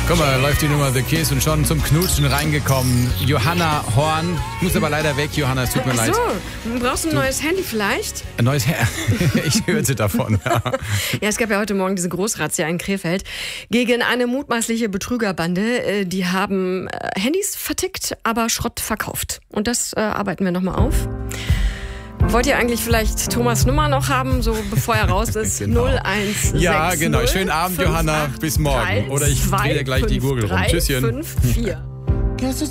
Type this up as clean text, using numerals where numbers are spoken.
Guck mal, läuft die Nummer The Kiss und schon zum Knutschen reingekommen. Johanna Horn. Muss aber leider weg, Johanna, es tut mir leid. So, brauchst du ein neues Handy vielleicht? Ein neues Ich hörte davon, ja. Ja, es gab ja heute Morgen diese Großrazzia in Krefeld gegen eine mutmaßliche Betrügerbande. Die haben Handys vertickt, aber Schrott verkauft. Und das arbeiten wir nochmal auf. Wollt ihr eigentlich vielleicht Thomas' Nummer noch haben, so bevor er raus ist? Genau. 0160 Ja, genau. Schönen Abend, Johanna. Bis morgen. Oder ich drehe gleich die Gurgel rum. Tschüsschen. 5, 4.